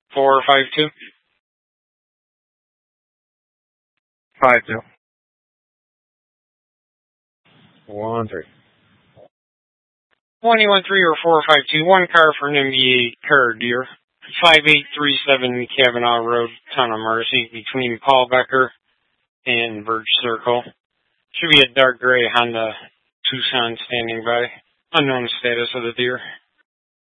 452. 52. 13. 113 or 452. One car for an MBA car deer. 5837 Kavanaugh Road, Town of Mercy, between Paul Becker and Verge Circle. Should be a dark gray Honda Tucson standing by. Unknown status of the deer.